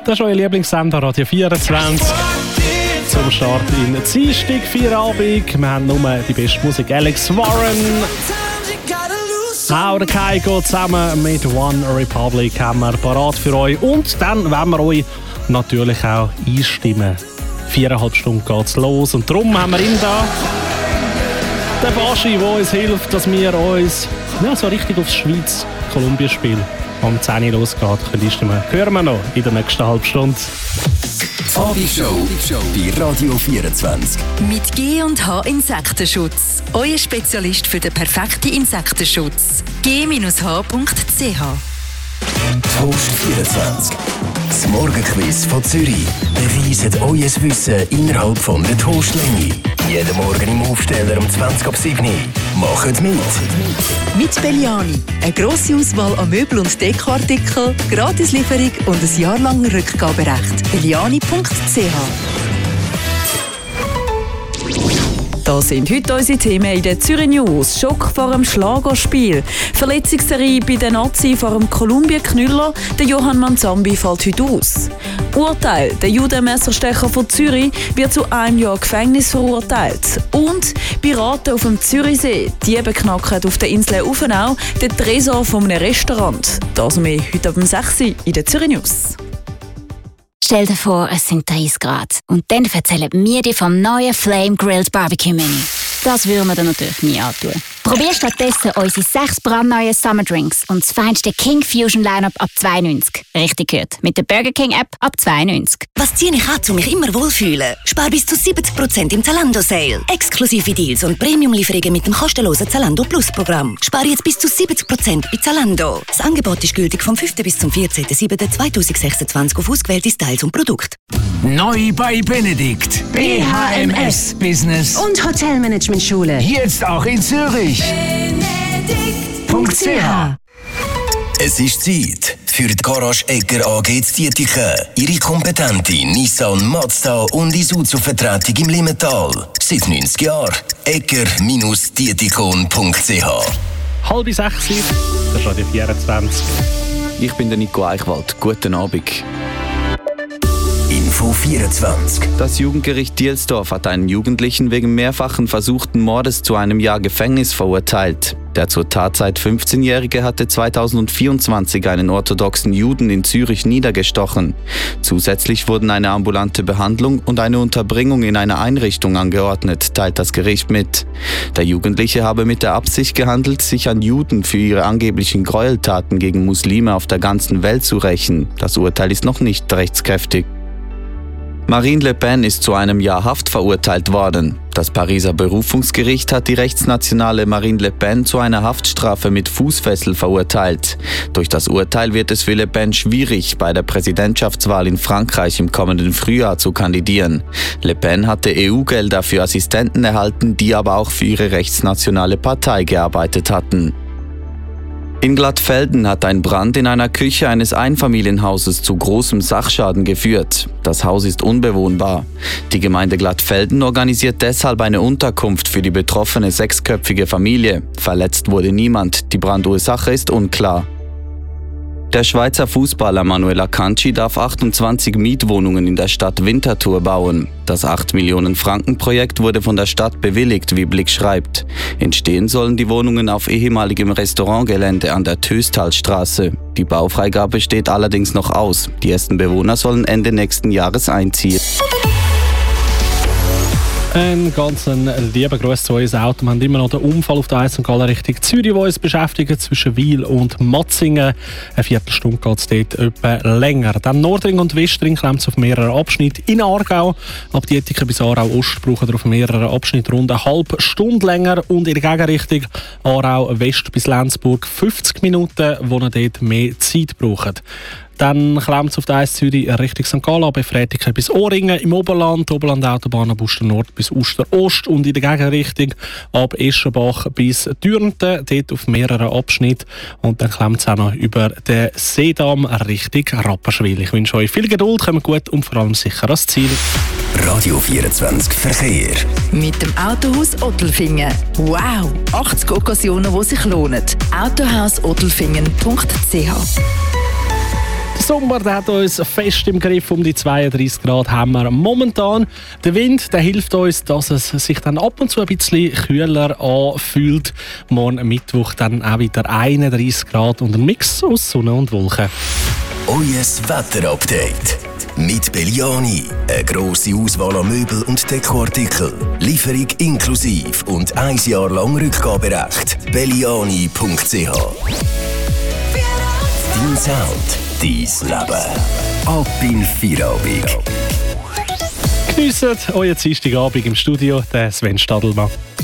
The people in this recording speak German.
Das ist euer Lieblingssender Radio 24. Zum Start in Dienstag, Feierabend. Wir haben nur die beste Musik. Alex Warren. Auch der Kai geht zusammen mit One Republic haben wir parat für euch. Und dann wollen wir euch natürlich auch einstimmen. 4,5 Stunden geht's los. Und darum haben wir ihn da. Der Baschi, der uns hilft, dass wir uns so richtig aufs Schweiz-Kolumbien-Spiel am 10 Uhr losgeht. Hören wir noch in der nächsten halben Stunde. Die Abendshow bei Radio 24. Mit G&H Insektenschutz. Euer Spezialist für den perfekten Insektenschutz. g-h.ch. Toast 24. Das Morgenquiz von Zürich beweist euer Wissen innerhalb von einer Toastlänge. Jeden Morgen im Aufsteller um 20:07 Uhr. Macht mit! Mit Belliani. Eine grosse Auswahl an Möbel- und Dekoartikeln, Gratislieferung und ein jahrlanger Rückgaberecht. Belliani.ch. Das sind heute unsere Themen in den Zürich News. Schock vor dem Schlagerspiel. Verletzungsserie bei den Nazi vor dem Kolumbien-Knüller. Der Johann Manzambi fällt heute aus. Urteil. Der Judenmesserstecher von Zürich wird zu 1 Jahr Gefängnis verurteilt. Und Piraten auf dem Zürichsee. Diebe knacken auf der Insel Uffenau den Tresor von einem Restaurant. Das mehr heute ab 6 Uhr in den Zürich News. Stell dir vor, es sind 30 Grad. Und dann erzählen wir dir vom neuen Flame Grilled Barbecue Menu. Das würden wir dir natürlich nie antun. Probier stattdessen unsere 6 brandneuen Summer Drinks und das feinste King Fusion Lineup ab 2,90. Richtig gehört. Mit der Burger King App ab 2,90. Was ziehe ich an, um mich immer wohlfühlen? Spar bis zu 70% im Zalando-Sale. Exklusive Deals und Premium-Lieferungen mit dem kostenlosen Zalando Plus-Programm. Spar jetzt bis zu 70% bei Zalando. Das Angebot ist gültig vom 5. bis zum 14.07.2026 auf ausgewählte Styles und Produkte. Neu bei Benedikt. BHMS Business und Hotelmanagement-Schule. Jetzt auch in Zürich. Benedikt.ch. Es ist Zeit für die Garage Egger AG zu Dietiken. Ihre kompetente Nissan, Mazda und Isuzu-Vertretung im Limmental. Seit 90 Jahren. Egger-dietikon.ch. 5:30, das ist Radio 24. Ich bin der Nico Eichwald. Guten Abend. Info 24. Das Jugendgericht Dielsdorf hat einen Jugendlichen wegen mehrfachen versuchten Mordes zu 1 Jahr Gefängnis verurteilt. Der zur Tatzeit 15-Jährige hatte 2024 einen orthodoxen Juden in Zürich niedergestochen. Zusätzlich wurden eine ambulante Behandlung und eine Unterbringung in einer Einrichtung angeordnet, teilt das Gericht mit. Der Jugendliche habe mit der Absicht gehandelt, sich an Juden für ihre angeblichen Gräueltaten gegen Muslime auf der ganzen Welt zu rächen. Das Urteil ist noch nicht rechtskräftig. Marine Le Pen ist zu 1 Jahr Haft verurteilt worden. Das Pariser Berufungsgericht hat die rechtsnationale Marine Le Pen zu einer Haftstrafe mit Fußfessel verurteilt. Durch das Urteil wird es für Le Pen schwierig, bei der Präsidentschaftswahl in Frankreich im kommenden Frühjahr zu kandidieren. Le Pen hatte EU-Gelder für Assistenten erhalten, die aber auch für ihre rechtsnationale Partei gearbeitet hatten. In Glattfelden hat ein Brand in einer Küche eines Einfamilienhauses zu großem Sachschaden geführt. Das Haus ist unbewohnbar. Die Gemeinde Glattfelden organisiert deshalb eine Unterkunft für die betroffene 6-köpfige Familie. Verletzt wurde niemand. Die Brandursache ist unklar. Der Schweizer Fußballer Manuel Akanji darf 28 Mietwohnungen in der Stadt Winterthur bauen. Das 8-Millionen-Franken-Projekt wurde von der Stadt bewilligt, wie Blick schreibt. Entstehen sollen die Wohnungen auf ehemaligem Restaurantgelände an der Töstalstraße. Die Baufreigabe steht allerdings noch aus. Die ersten Bewohner sollen Ende nächsten Jahres einziehen. Ein ganz lieber Gruß zu uns Auto. Wir haben immer noch den Unfall auf der 1 St. Gallen Richtung Zürich, der uns beschäftigt, zwischen Wil und Matzingen. Eine Viertelstunde geht es dort etwa länger. Dann Nordring und Westring klemmt es auf mehreren Abschnitten. In Aargau, ab Dietiken bis Aarau-Ost, brauchen wir auf mehreren Abschnitten rund eine halbe Stunde länger. Und in der Gegenrichtung Aarau-West bis Lenzburg 50 Minuten, wo ihr dort mehr Zeit braucht. Dann klemmt es auf der 1 Zürich Richtung St. Gallen, bei Frätiken bis Oringen im Oberland, Oberland-Autobahn ab Uster Nord bis Uster Ost und in der Gegenrichtung ab Eschenbach bis Dürnten, dort auf mehreren Abschnitten. Und dann klemmt es auch noch über den Seedamm Richtung Rapperswil. Ich wünsche euch viel Geduld, kommt gut und vor allem sicher ans Ziel. Radio 24 Verkehr. Mit dem Autohaus Ottelfingen. Wow! 80 Occasionen, die sich lohnen. Autohaus Ottelfingen.ch. Der Sommer der hat uns fest im Griff. Um die 32 Grad haben wir momentan. Der Wind der hilft uns, dass es sich dann ab und zu ein bisschen kühler anfühlt. Morgen Mittwoch dann auch wieder 31 Grad und ein Mix aus Sonne und Wolken. Euer Wetterupdate mit Belliani. Eine grosse Auswahl an Möbel und Dekoartikel. Lieferung inklusive und 1 Jahr lang Rückgaberecht. Belliani.ch. Dein Sound, dein Leben. Ab in Feierabend. Geniessen euren Dienstagabend im Studio, der Sven Stadelmann.